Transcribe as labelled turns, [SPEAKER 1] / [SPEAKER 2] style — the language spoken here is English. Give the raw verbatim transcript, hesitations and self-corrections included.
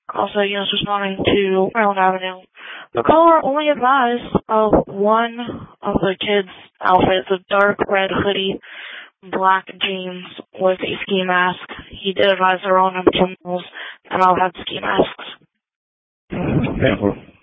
[SPEAKER 1] Also, units responding to Maryland Avenue. The caller only advised of one of the kids' outfits, a dark red hoodie, black jeans with a ski mask. He did advise their own internals and all had ski masks.
[SPEAKER 2] ten four.